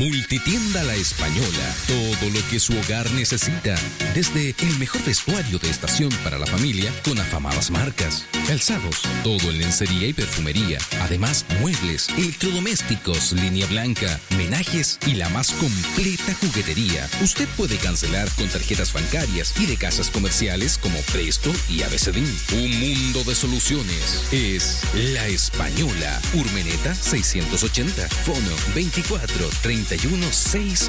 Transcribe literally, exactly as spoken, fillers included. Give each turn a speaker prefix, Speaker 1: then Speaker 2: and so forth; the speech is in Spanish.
Speaker 1: Multitienda La Española. Todo lo que su hogar necesita. Desde el mejor vestuario de estación para la familia con afamadas marcas. Calzados, todo en lencería y perfumería. Además, muebles, electrodomésticos, línea blanca, menajes y la más completa juguetería. Usted puede cancelar con tarjetas bancarias y de casas comerciales como Presto y A B C D. Un mundo de soluciones. Es La Española. Urmeneta seiscientos ochenta. Fono veinticuatro treinta y uno sesenta y